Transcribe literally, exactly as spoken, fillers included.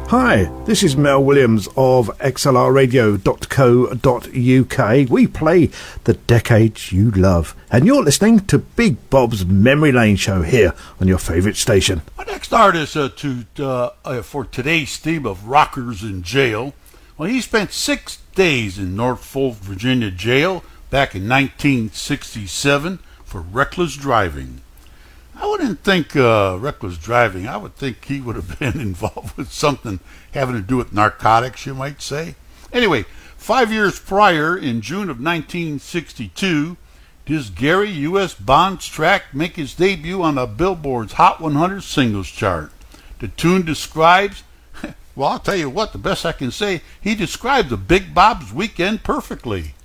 Hi, this is Mel Williams of X L R radio dot co dot U K. We play the decades you love, and you're listening to Big Bob's Memory Lane show here on your favourite station. Our next artist uh, to uh, uh, for today's theme of rockers in jail, well, he spent six days in Norfolk, Virginia jail back in nineteen sixty-seven for reckless driving. I wouldn't think uh, reckless driving. I would think he would have been involved with something having to do with narcotics, you might say. Anyway, five years prior, in June of nineteen sixty-two, does Gary U S Bond's track make his debut on the Billboard's Hot one hundred singles chart. The tune describes, well, I'll tell you what, the best I can say, he describes the Big Bob's weekend perfectly.